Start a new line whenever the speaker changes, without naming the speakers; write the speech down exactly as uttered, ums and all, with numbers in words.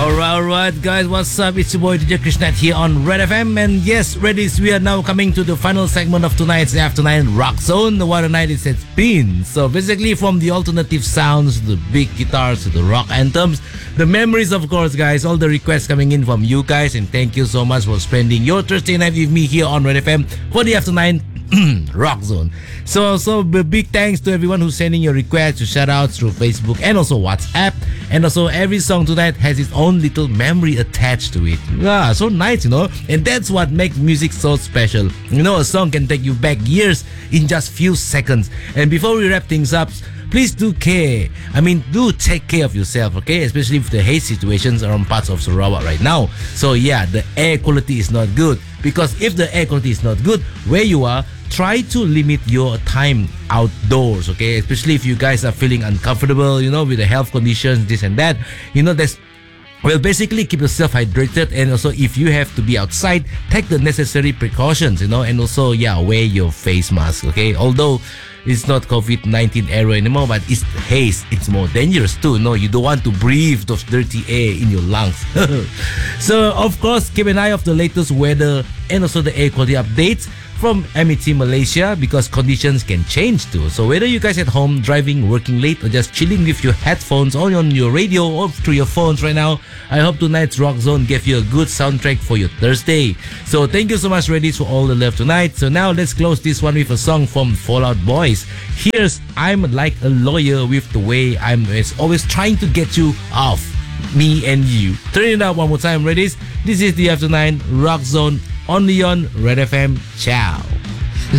Alright, alright, guys, what's up? It's your boy D J Krishnat here on Red F M. And yes, Reddies, we are now coming to the final segment of tonight's After Nine Rock Zone. The what a night it has been. So basically, from the alternative sounds, the big guitars, to the rock anthems, the memories, of course, guys, all the requests coming in from you guys. And thank you so much for spending your Thursday night with me here on Red F M for the After Nine Rock Zone. So also big thanks to everyone who's sending your requests, your shout outs through Facebook and also WhatsApp. And also every song tonight has its own little memory attached to it. Yeah, so nice, you know. And that's what makes music so special. You know, a song can take you back years in just few seconds. And before we wrap things up, please do care. I mean, do take care of yourself, okay? Especially with the haze situations around parts of Sarawak right now. So yeah, the air quality is not good. Because if the air quality is not good where you are, try to limit your time outdoors, okay? Especially if you guys are feeling uncomfortable, you know, with the health conditions, this and that. You know, that's Well, basically, keep yourself hydrated, and also if you have to be outside, take the necessary precautions, you know, and also, yeah, wear your face mask, okay? Although it's not COVID nineteen era anymore, but it's haze. It's more dangerous too, no? You don't want to breathe those dirty air in your lungs. So, of course, keep an eye of the latest weather and also the air quality updates from M E T Malaysia, because conditions can change too. So whether you guys at home, driving, working late, or just chilling with your headphones on on your radio or through your phones right now, I hope tonight's Rock Zone gave you a good soundtrack for your Thursday. So thank you so much, Reddies, for all the love tonight. So now let's close this one with a song from Fall Out Boys. Here's I'm Like a Lawyer, with the way I'm always trying to get you off me and you. Turn it up one more time, Reddies. This is the After Nine Rock Zone, only on Red F M. Ciao.